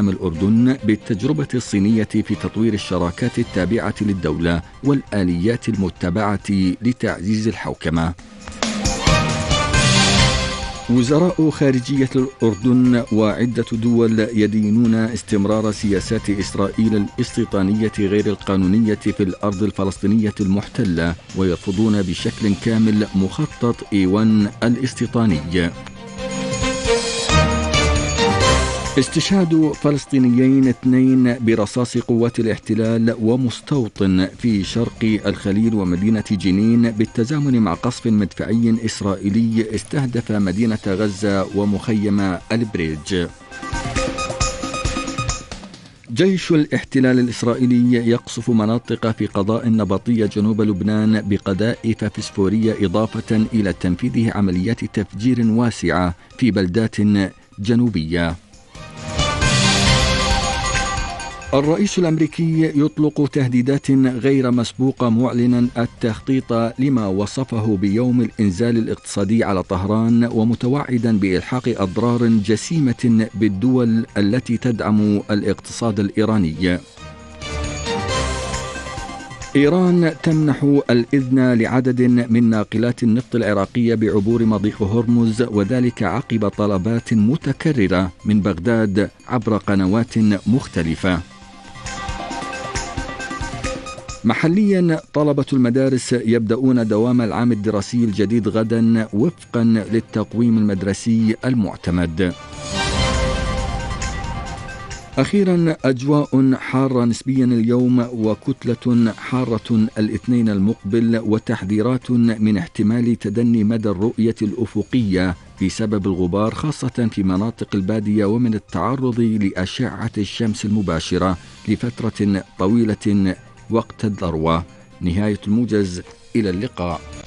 قيام الأردن بالتجربة الصينية في تطوير الشراكات التابعة للدولة والآليات المتبعة لتعزيز الحوكمة. وزراء خارجية الأردن وعدة دول يدينون استمرار سياسات إسرائيل الاستيطانية غير القانونية في الأرض الفلسطينية المحتلة، ويرفضون بشكل كامل مخطط إيوان الاستيطاني. استشهاد فلسطينيين 2 برصاص قوات الاحتلال ومستوطن في شرق الخليل ومدينة جنين بالتزامن مع قصف مدفعي إسرائيلي استهدف مدينة غزة ومخيم البريج. جيش الاحتلال الإسرائيلي يقصف مناطق في قضاء النبطية جنوب لبنان بقذائف فسفورية إضافة إلى تنفيذه عمليات تفجير واسعة في بلدات جنوبية. الرئيس الأمريكي يطلق تهديدات غير مسبوقة معلنا التخطيط لما وصفه بيوم الإنزال الاقتصادي على طهران، ومتوعدا بإلحاق أضرار جسيمة بالدول التي تدعم الاقتصاد الإيراني. إيران تمنح الإذن لعدد من ناقلات النفط العراقية بعبور مضيق هرمز، وذلك عقب طلبات متكررة من بغداد عبر قنوات مختلفة. محليا طلبة المدارس يبدأون دوام العام الدراسي الجديد غدا وفقا للتقويم المدرسي المعتمد. أخيرا أجواء حارة نسبيا اليوم وكتلة حارة الاثنين المقبل، وتحذيرات من احتمال تدني مدى الرؤية الأفقية بسبب الغبار خاصة في مناطق البادية، ومن التعرض لأشعة الشمس المباشرة لفترة طويلة وقت الذروة. نهاية الموجز، إلى اللقاء.